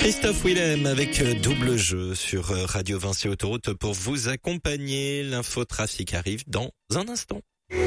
Christophe Willem avec Double Jeu sur Radio Vinci Autoroute pour vous accompagner. L'infotrafic arrive dans un instant.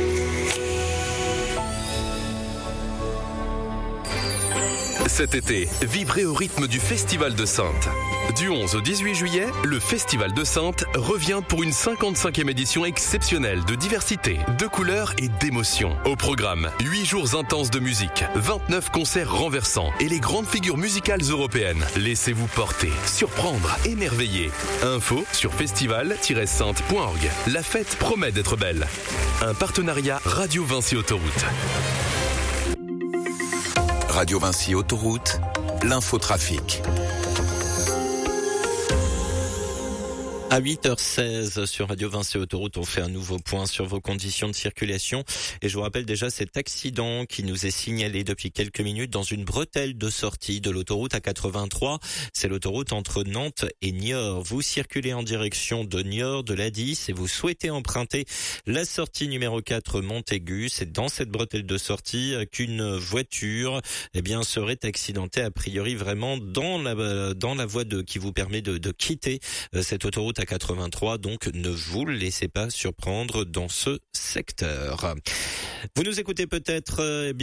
Cet été, vibrez au rythme du Festival de Saintes. Du 11 au 18 juillet, le Festival de Saintes revient pour une 55e édition exceptionnelle de diversité, de couleurs et d'émotions. Au programme, 8 jours intenses de musique, 29 concerts renversants et les grandes figures musicales européennes. Laissez-vous porter, surprendre, émerveiller. Info sur festival-sainte.org. La fête promet d'être belle. Un partenariat Radio Vinci Autoroute. Radio Vinci Autoroute, l'infotrafic. À 8h16 sur Radio Vinci Autoroute, on fait un nouveau point sur vos conditions de circulation. Et je vous rappelle déjà cet accident qui nous est signalé depuis quelques minutes dans une bretelle de sortie de l'autoroute A83. C'est l'autoroute entre Nantes et Niort. Vous circulez en direction de Niort, de l'A10 et vous souhaitez emprunter la sortie numéro 4 Montaigu. C'est dans cette bretelle de sortie qu'une voiture, serait accidentée a priori vraiment dans la voie qui vous permet de quitter cette autoroute à 83, donc ne vous laissez pas surprendre dans ce secteur. Vous nous écoutez peut-être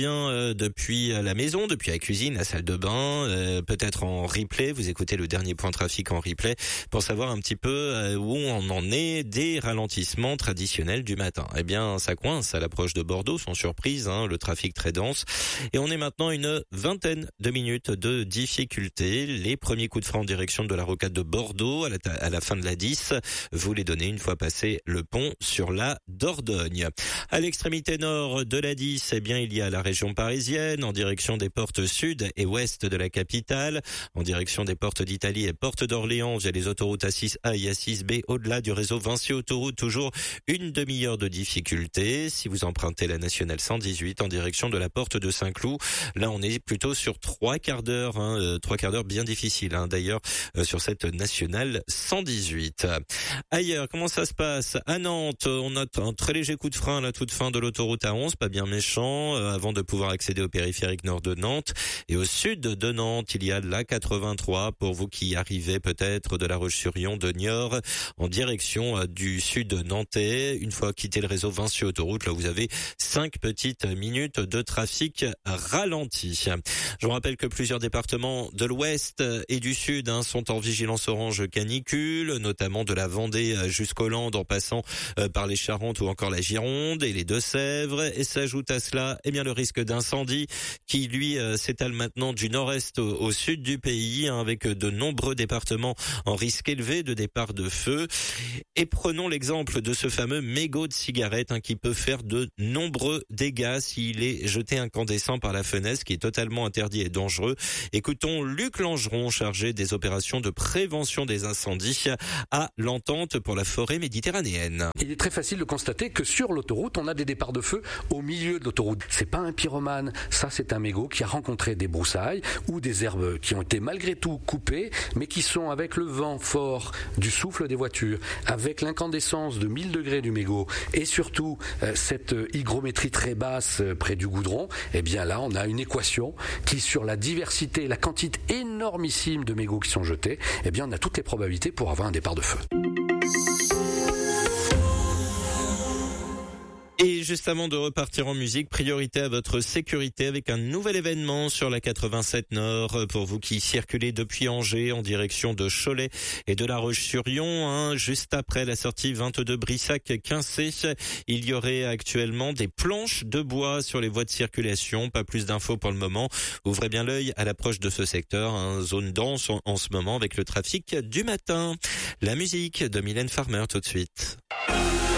depuis la maison, depuis la cuisine, la salle de bain, peut-être en replay. Vous écoutez le dernier point trafic en replay pour savoir un petit peu où on en est des ralentissements traditionnels du matin. Ça coince à l'approche de Bordeaux, sans surprise, le trafic très dense. Et on est maintenant une vingtaine de minutes de difficulté. Les premiers coups de frein en direction de la rocade de Bordeaux à la fin de la 10. Vous les donnez une fois passé le pont sur la Dordogne. À l'extrémité nord de la 10, il y a la région parisienne en direction des portes sud et ouest de la capitale, en direction des portes d'Italie et portes d'Orléans via les autoroutes A6A et A6B au-delà du réseau Vinci Autoroute, toujours une demi-heure de difficulté. Si vous empruntez la nationale 118 en direction de la porte de Saint-Cloud, là on est plutôt sur 3 quarts d'heure, 3 quarts d'heure bien difficile d'ailleurs sur cette nationale 118. Ailleurs, comment ça se passe? À Nantes, on note un très léger coup de frein à la toute fin de l'autoroute A11, pas bien méchant, avant de pouvoir accéder au périphérique nord de Nantes. Et au sud de Nantes, il y a l'A83 pour vous qui arrivez peut-être de La Roche-sur-Yon, de Niort, en direction du sud nantais. Une fois quitté le réseau Vinci Autoroute, là vous avez 5 petites minutes de trafic ralenti. Je vous rappelle que plusieurs départements de l'ouest et du sud sont en vigilance orange canicule, notamment de la Vendée jusqu'au Landes, en passant par les Charentes ou encore la Gironde et les Deux-Sèvres. Et s'ajoute à cela, le risque d'incendie qui, lui, s'étale maintenant du nord-est au sud du pays, avec de nombreux départements en risque élevé de départ de feu. Et prenons l'exemple de ce fameux mégot de cigarette qui peut faire de nombreux dégâts s'il est jeté incandescent par la fenêtre, qui est totalement interdit et dangereux. Écoutons Luc Langeron, chargé des opérations de prévention des incendies à l'Entente pour la forêt méditerranéenne. Il est très facile de constater que sur l'autoroute, on a des départs de feu au milieu de l'autoroute. C'est pas un pyromane, ça c'est un mégot qui a rencontré des broussailles ou des herbes qui ont été malgré tout coupées, mais qui sont avec le vent fort du souffle des voitures, avec l'incandescence de 1000 degrés du mégot et surtout cette hygrométrie très basse près du goudron, là on a une équation qui, sur la diversité, la quantité énormissime de mégots qui sont jetés, on a toutes les probabilités pour avoir un départ de feu. Et juste avant de repartir en musique, priorité à votre sécurité avec un nouvel événement sur la 87 Nord pour vous qui circulez depuis Angers en direction de Cholet et de La Roche-sur-Yon, juste après la sortie 22 Brissac-Quincé. Il y aurait actuellement des planches de bois sur les voies de circulation. Pas plus d'infos pour le moment. Ouvrez bien l'œil à l'approche de ce secteur, zone dense en ce moment avec le trafic du matin. La musique de Mylène Farmer tout de suite.